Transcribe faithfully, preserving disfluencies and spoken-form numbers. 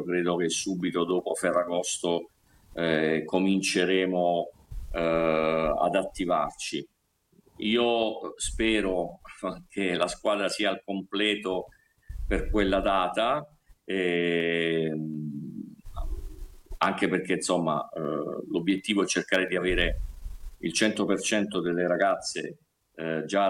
credo che subito dopo Ferragosto eh, cominceremo eh, ad attivarci. Io spero che la squadra sia al completo per quella data, eh, anche perché insomma eh, l'obiettivo è cercare di avere il cento per cento delle ragazze eh, già